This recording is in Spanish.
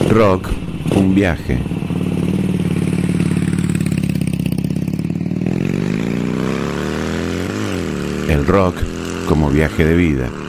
Rock, un viaje. El rock como viaje de vida.